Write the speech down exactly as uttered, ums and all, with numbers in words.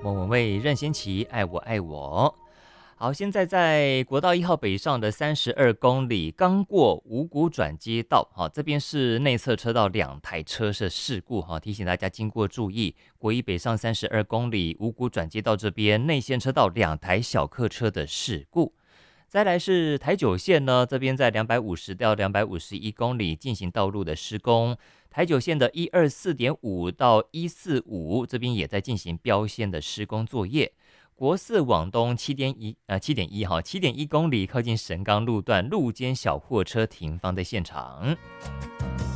莫文蔚、任贤齐，爱我爱我。好，现在在国道一号北上的三十二公里，刚过五股转接道，好，这边是内侧车道两台车是事故，哈，提醒大家经过注意。国一北上三十二公里，五股转接道这边内线车道两台小客车的事故。再来是台九线呢，这边在两百五十到两百五十一公里进行道路的施工，台九线的一二四点五到一四五这边也在进行标线的施工作业。国四往东七点一呃七点一哈七点一公里，靠近神冈路段路肩小货车停放在现场。